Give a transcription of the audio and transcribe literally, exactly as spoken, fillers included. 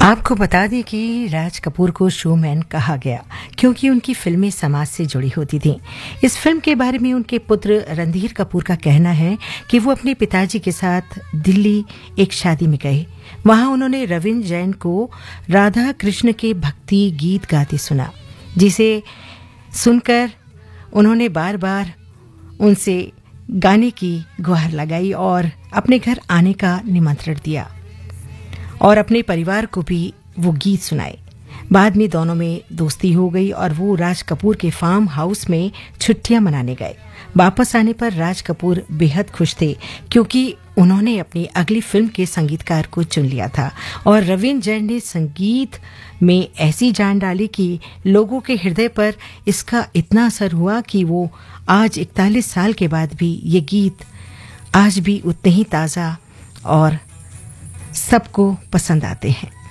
आपको बता दें कि राज कपूर को शोमैन कहा गया क्योंकि उनकी फिल्में समाज से जुड़ी होती थीं। इस फिल्म के बारे में उनके पुत्र रणधीर कपूर का कहना है कि वो अपने पिताजी के साथ दिल्ली एक शादी में गए। वहां उन्होंने रविंद्र जैन को राधा कृष्ण के भक्ति गीत गाते सुना, जिसे सुनकर उन्होंने बार बार उनसे गाने की गुहार लगाई और अपने घर आने का निमंत्रण दिया और अपने परिवार को भी वो गीत सुनाए। बाद में दोनों में दोस्ती हो गई और वो राज कपूर के फार्म हाउस में छुट्टियां मनाने गए। वापस आने पर राज कपूर बेहद खुश थे क्योंकि उन्होंने अपनी अगली फिल्म के संगीतकार को चुन लिया था और रविंद्र जैन ने संगीत में ऐसी जान डाली कि लोगों के हृदय पर इसका इतना असर हुआ कि वो आज इकतालीस साल के बाद भी ये गीत आज भी उतने ही ताज़ा और सबको पसंद आते हैं।